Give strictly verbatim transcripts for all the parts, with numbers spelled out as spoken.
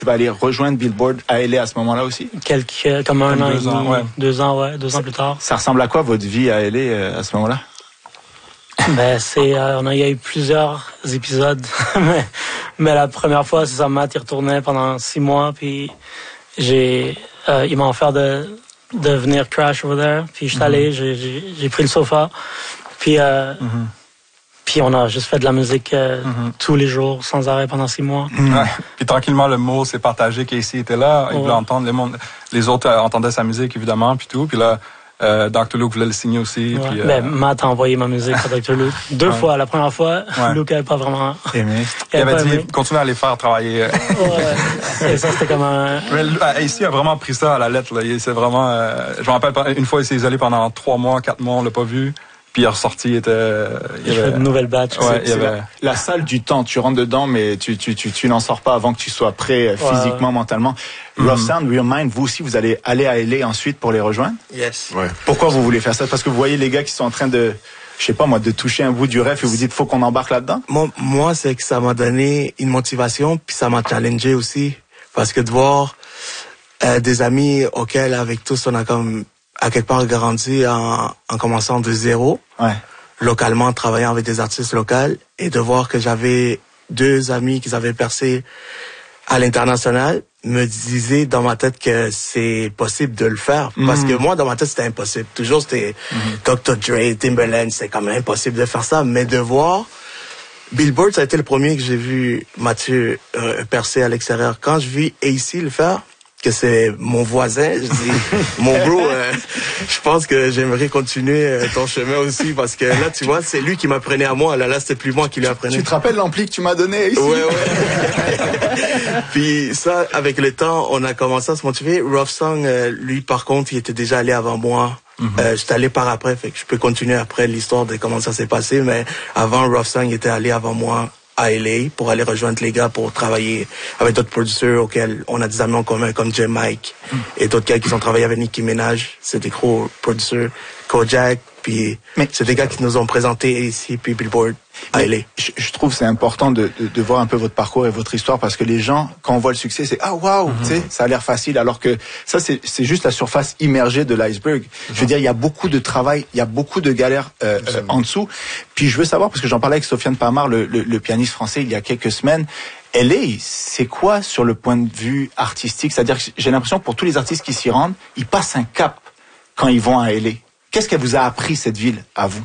Tu vas aller rejoindre Billboard à L A à ce moment-là aussi? Quelques, comme un comme an deux et demi, ans, ouais. deux ans, ouais, deux ans plus tard. Ça ressemble à quoi votre vie à L A à ce moment-là? Ben, c'est, euh, on a, il y a eu plusieurs épisodes, mais, mais la première fois, c'est ça, Matt, il retournait pendant six mois, puis j'ai, euh, il m'a offert de, de venir crash over there, puis je suis allé, mm-hmm. j'ai, j'ai, j'ai pris le sofa, puis, euh, mm-hmm. puis on a juste fait de la musique euh, mm-hmm. tous les jours, sans arrêt, pendant six mois. Mm-hmm. Ouais. Puis tranquillement, le mot s'est partagé, Casey était là, il ouais. voulait entendre, les, mondes, les autres euh, entendaient sa musique, évidemment, puis tout, puis là, Euh, docteur Luke voulait le signer aussi. Ouais. Puis, euh... ben, Matt a envoyé ma musique à docteur Luke. Deux ouais. fois. La première fois, ouais. Luke n'avait pas vraiment aimé. Il, il avait dit, aimé. Continue à les faire travailler. Ouais. Et ça, c'était comme un... Ici, il a vraiment pris ça à la lettre. Là. C'est vraiment... Euh... Je me rappelle, une fois, il s'est isolé pendant trois mois, quatre mois, on l'a pas vu. Puis il est ressorti, il était... Il y avait une nouvelle batch. Ouais, il y avait... la, la salle du temps, tu rentres dedans, mais tu, tu, tu, tu n'en sors pas avant que tu sois prêt ouais, physiquement, ouais. mentalement. Mm-hmm. Rough Sound, Real Mind, vous aussi, vous allez aller à L A ensuite pour les rejoindre? Yes. Ouais. Pourquoi vous voulez faire ça? Parce que vous voyez les gars qui sont en train de, je sais pas moi, de toucher un bout du rêve et vous dites, faut qu'on embarque là-dedans? Moi, moi, c'est que ça m'a donné une motivation, puis ça m'a challengé aussi. Parce que de voir euh, des amis auxquels, avec tous, on a comme, à quelque part, grandi en, en commençant de zéro. Ouais. Localement, travaillant avec des artistes locaux, et de voir que j'avais deux amis qui avaient percé à l'international, me disait dans ma tête que c'est possible de le faire. Mm-hmm. Parce que moi, dans ma tête, c'était impossible. Toujours, c'était mm-hmm. docteur Dre, Timberland, c'était quand même impossible de faire ça. Mais de voir Billboard, ça a été le premier que j'ai vu Mathieu euh, percer à l'extérieur. Quand je vis A C le faire, que c'est mon voisin, je dis, mon bro, euh, je pense que j'aimerais continuer euh, ton chemin aussi, parce que là, tu vois, c'est lui qui m'apprenait à moi, là, là, c'était plus moi qui lui apprenais. Tu te rappelles l'ampli que tu m'as donné ici? Ouais, ouais. Puis ça, avec le temps, on a commencé à se motiver. Rough Song, euh, lui, par contre, il était déjà allé avant moi. Mm-hmm. Euh, j'étais allé par après, fait que je peux continuer après l'histoire de comment ça s'est passé, mais avant, Rough Song, il était allé avant moi à L A pour aller rejoindre les gars pour travailler avec d'autres producteurs auxquels on a des amis en commun comme J. Mike mm. et d'autres gars qui ont travaillé avec Nicki Minaj. C'est des gros producteurs. Kojak, puis mais c'est des gars qui nous ont présenté ici, puis Billboard à L A. Je, je trouve que c'est important de, de, de voir un peu votre parcours et votre histoire parce que les gens, quand on voit le succès, c'est ah waouh, mm-hmm. tu sais, ça a l'air facile, alors que ça c'est c'est juste la surface immergée de l'iceberg. Mm-hmm. Je veux dire, il y a beaucoup de travail, il y a beaucoup de galères euh, euh, en dessous. Puis je veux savoir parce que j'en parlais avec Sofiane Pamar, le, le, le pianiste français, il y a quelques semaines. L A, c'est quoi sur le point de vue artistique? C'est-à-dire que j'ai l'impression que pour tous les artistes qui s'y rendent, ils passent un cap quand ils vont à L A. Qu'est-ce qu'elle vous a appris, cette ville, à vous?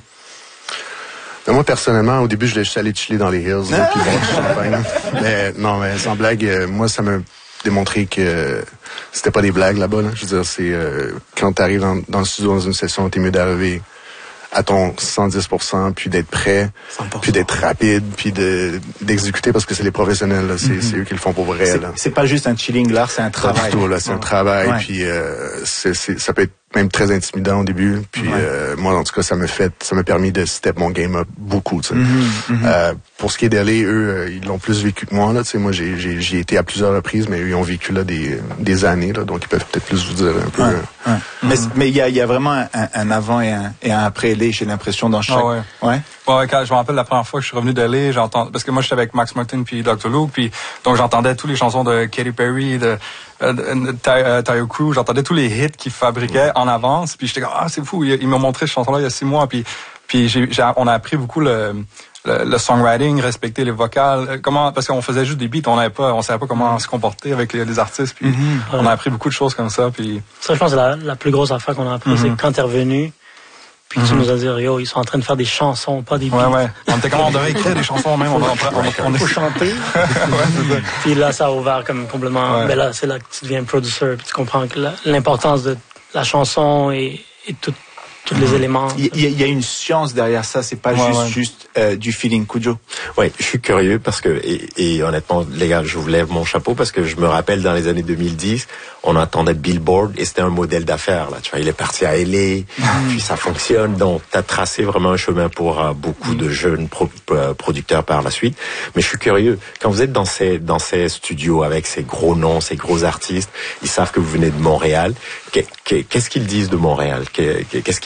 Mais moi, personnellement, au début, je suis allé chiller dans les hills, là, puis boire du champagne. Mais non, mais sans blague, euh, moi, ça m'a démontré que c'était pas des blagues là-bas. Là. Je veux dire, c'est euh, quand t'arrives dans, dans le studio, dans une session, t'es mieux d'arriver à ton cent dix pour cent, puis d'être prêt, cent pour cent. Puis d'être rapide, puis de, d'exécuter parce que c'est les professionnels, là, c'est, mm-hmm. c'est eux qui le font pour vrai. C'est, là. c'est pas juste un chilling là, c'est un travail. Pas du tout, là, c'est ouais. un travail, ouais. puis euh, c'est, c'est, ça peut être même très intimidant au début, puis ouais. euh, moi en tout cas ça m'a fait, ça m'a permis de step mon game up beaucoup. Tu sais. Mm-hmm, mm-hmm. Euh, pour ce qui est d'aller, eux, euh, ils l'ont plus vécu que moi là. Tu sais, moi j'ai, j'ai, j'ai été à plusieurs reprises, mais eux ils ont vécu là des, des années là, donc ils peuvent peut-être plus vous dire un peu. Ouais, euh, ouais. Mm-hmm. Mais mais il y a, y a vraiment un, un avant et un, et un après L A, j'ai l'impression dans chaque. Ah ouais. Ouais. Ouais, quand je me rappelle la première fois que je suis revenu de L A, j'entends parce que moi j'étais avec Max Martin puis docteur Luke, puis donc j'entendais toutes les chansons de Katy Perry, de Euh, Tayo Cruz, j'entendais tous les hits qu'ils fabriquaient en avance, puis j'étais comme ah c'est fou, ils, ils m'ont montré cette chanson-là il y a six mois, puis puis j'ai, j'ai on a appris beaucoup le, le le songwriting, respecter les vocales, comment parce qu'on faisait juste des beats, on n'avait pas, on savait pas comment se comporter avec les, les artistes, puis mm-hmm. on a appris beaucoup de choses comme ça, puis ça je pense que c'est la, la plus grosse affaire qu'on a appris, mm-hmm. c'est quand t'es revenu. Puis mm-hmm. tu nous as dit, yo, ils sont en train de faire des chansons, pas des beats. Ouais, ouais. On était comme, on devrait écrire des chansons même, on va on, on, on faut chanter. Ouais, puis là, ça a ouvert comme complètement. Ouais. Ben là, c'est là que tu deviens producer, puis tu comprends que la, l'importance de la chanson et, et tout, tous les mmh. éléments. Il y, y a une science derrière ça, c'est pas ouais, juste ouais. juste euh, du feeling. Kujo. Ouais, je suis curieux parce que et, et honnêtement, les gars, je vous lève mon chapeau parce que je me rappelle dans les années deux mille dix, on attendait Billboard et c'était un modèle d'affaires là. Tu vois, il est parti à L A, mmh. puis ça fonctionne. Donc, t'as tracé vraiment un chemin pour euh, beaucoup mmh. de jeunes pro, euh, producteurs par la suite. Mais je suis curieux quand vous êtes dans ces dans ces studios avec ces gros noms, ces gros artistes, ils savent que vous venez de Montréal. Qu'est-ce qu'ils disent de Montréal? Qu'est-ce qu'ils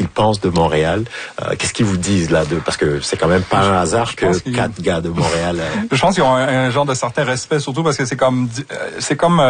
pensent de Montréal? Euh, qu'est-ce qu'ils vous disent là de parce que c'est quand même pas un hasard que quatre gars de Montréal. Euh... Je pense qu'ils ont un, un genre de certain respect, surtout parce que c'est comme c'est comme